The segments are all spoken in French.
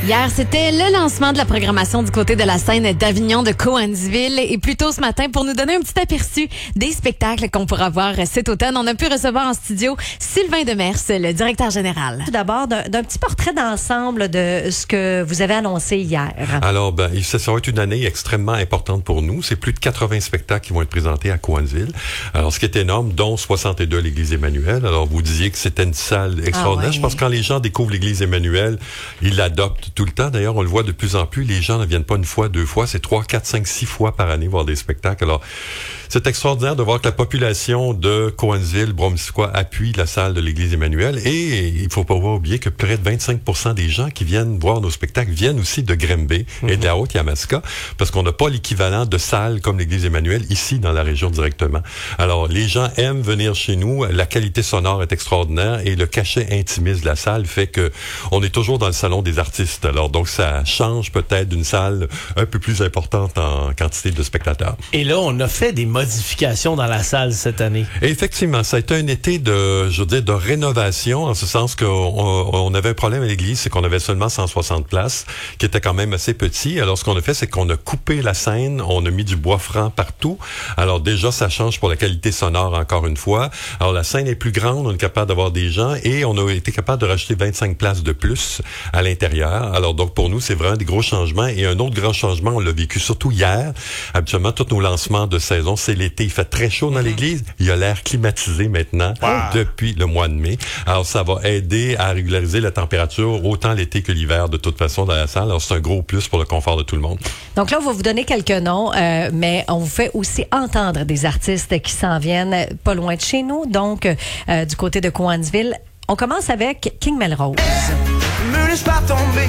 Hier, c'était le lancement de la programmation du côté de la scène d'Avignon de Cowansville. Et plus tôt ce matin, pour nous donner un petit aperçu des spectacles qu'on pourra voir cet automne, on a pu recevoir en studio Sylvain Demers, le directeur général. Tout d'abord, d'un petit portrait d'ensemble de ce que vous avez annoncé hier. Alors, ça va être une année extrêmement importante pour nous. C'est plus de 80 spectacles qui vont être présentés à Cowansville. Alors, ce qui est énorme, dont 62 à l'Église Emmanuel. Alors, vous disiez que c'était une salle extraordinaire. Ah ouais. Je pense que quand les gens découvrent l'Église Emmanuel, ils l'adoptent tout le temps. D'ailleurs, on le voit de plus en plus. Les gens ne viennent pas une fois, deux fois. C'est 3, 4, 5, 6 fois par année voir des spectacles. Alors, c'est extraordinaire de voir que la population de Cowansville, Bromissiquois, appuie la salle de l'Église Emmanuel. Et il faut pas oublier que près de 25% des gens qui viennent voir nos spectacles viennent aussi de Grimby et de la Haute-Yamaska, parce qu'on n'a pas l'équivalent de salle comme l'Église Emmanuel ici dans la région directement. Alors, les gens aiment venir chez nous. La qualité sonore est extraordinaire et le cachet intimiste de la salle fait que on est toujours dans le salon des artistes. Alors, donc, ça change peut-être d'une salle un peu plus importante en quantité de spectateurs. Et là, on a fait des modifications dans la salle cette année. Et effectivement, ça a été un été de rénovation, en ce sens qu'on avait un problème à l'église, c'est qu'on avait seulement 160 places, qui était quand même assez petit. Alors, ce qu'on a fait, c'est qu'on a coupé la scène, on a mis du bois franc partout. Alors, déjà, ça change pour la qualité sonore, encore une fois. Alors, la scène est plus grande, on est capable d'avoir des gens, et on a été capable de rajouter 25 places de plus à l'intérieur. Alors, donc, pour nous, c'est vraiment des gros changements. Et un autre grand changement, on l'a vécu surtout hier. Habituellement, tous nos lancements de saison, c'est l'été. Il fait très chaud dans l'église. Il y a l'air climatisé maintenant depuis le mois de mai. Alors, ça va aider à régulariser la température autant l'été que l'hiver, de toute façon, dans la salle. Alors, c'est un gros plus pour le confort de tout le monde. Donc là, on va vous donner quelques noms, mais on vous fait aussi entendre des artistes qui s'en viennent pas loin de chez nous, donc du côté de Cowansville. On commence avec King Melrose. Me laisse pas tomber.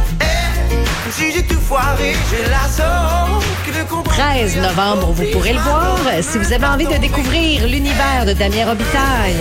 Si j'ai tout foiré, j'ai la sauce de comprendre. 13 novembre, vous pourrez le voir. Si vous avez envie de découvrir l'univers de Damien Robitaille,